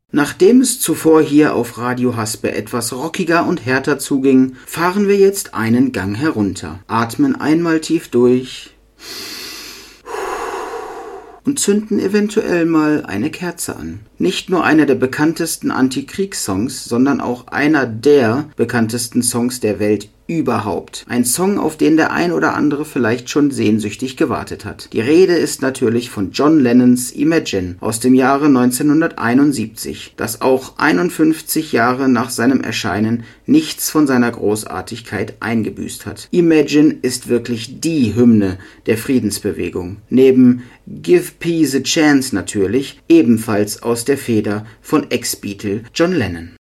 Nachdem es zuvor hier auf Radio Haspe etwas rockiger und härter zuging, fahren wir jetzt einen Gang herunter, atmen einmal tief durch und zünden eventuell mal eine Kerze an. Nicht nur einer der bekanntesten Antikriegssongs, sondern auch einer der bekanntesten Songs der Welt überhaupt. Ein Song, auf den der ein oder andere vielleicht schon sehnsüchtig gewartet hat. Die Rede ist natürlich von John Lennons Imagine aus dem Jahre 1971, das auch 51 Jahre nach seinem Erscheinen nichts von seiner Großartigkeit eingebüßt hat. Imagine ist wirklich die Hymne der Friedensbewegung. Neben Give Peace a Chance natürlich, ebenfalls aus der Feder von Ex-Beatle John Lennon.